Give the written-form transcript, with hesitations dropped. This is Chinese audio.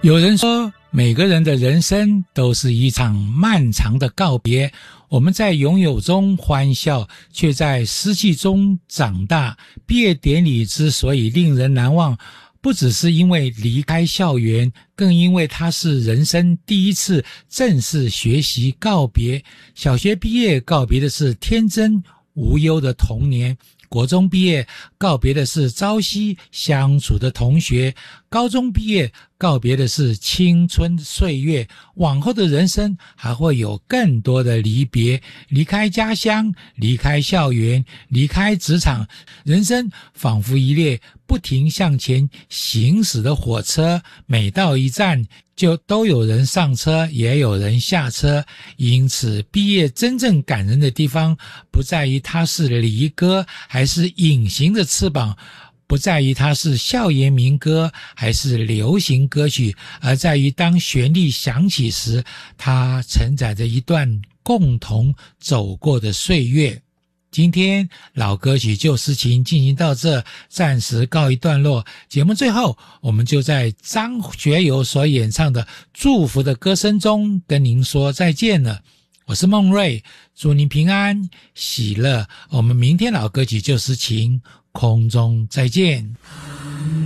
有人说，每个人的人生都是一场漫长的告别。我们在拥有中欢笑，却在失去中长大。毕业典礼之所以令人难忘，不只是因为离开校园，更因为它是人生第一次正式学习告别。小学毕业告别的是天真无忧的童年，国中毕业告别的是朝夕相处的同学，高中毕业告别的是青春岁月。往后的人生还会有更多的离别，离开家乡，离开校园，离开职场。人生仿佛一列不停向前行驶的火车，每到一站就都有人上车，也有人下车。因此毕业真正感人的地方，不在于它是离歌还是隐形的翅膀，不在于它是校园民歌还是流行歌曲，而在于当旋律响起时，它承载着一段共同走过的岁月。今天老歌曲旧诗情进行到这，暂时告一段落。节目最后，我们就在张学友所演唱的祝福的歌声中跟您说再见了。我是孟瑞，祝您平安喜乐。我们明天老歌曲旧诗情空中再见。